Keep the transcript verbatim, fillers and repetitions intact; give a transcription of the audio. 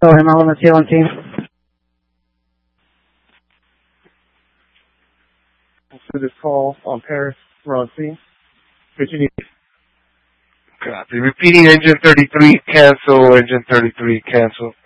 Go ahead, I'm on the T one team. To this call on Paris, Ron C. Continue. Copy. Repeating engine thirty-three, cancel, engine thirty-three, cancel.